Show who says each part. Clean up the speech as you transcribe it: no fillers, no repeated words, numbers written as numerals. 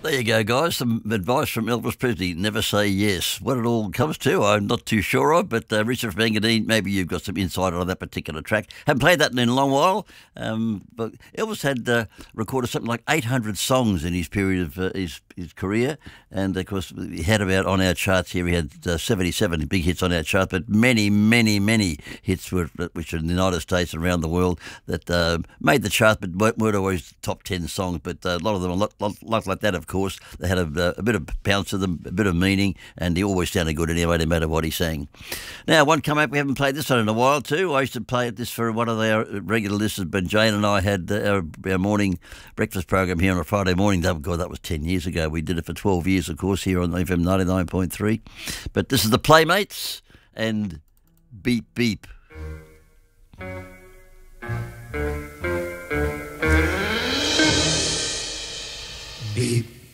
Speaker 1: There you go, guys. Some advice from Elvis Presley. Never say yes. What it all comes to, I'm not too sure of, but Richard from Engadine, maybe you've got some insight on that particular track. Haven't played that in a long while, but Elvis had recorded something like 800 songs in his period of his career, and of course he had about on our charts here, he had 77 big hits on our chart, but many, many, many hits which are in the United States and around the world that made the chart, but weren't always top 10 songs, but a lot of them, a lot like that, of course. They had a bit of bounce to them, a bit of meaning, and he always sounded good anyway, no matter what he sang. Now, one come up, we haven't played this one in a while too. I used to play this for one of our regular listeners, but Jane and I had our morning breakfast program here on a Friday morning. God, that was 10 years ago. We did it for 12 years, of course, here on FM 99.3. But this is the Playmates and Beep Beep.
Speaker 2: Beep.